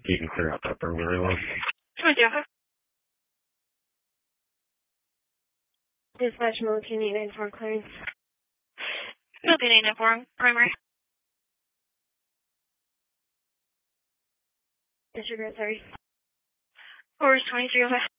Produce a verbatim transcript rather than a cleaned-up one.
you can clear out that burglary alarm. Sure, Jeff. Dispatch Milliken eight nine four clearance. Milliken eight nine four, primary. Disregard, sorry. Forest twenty-three oh five.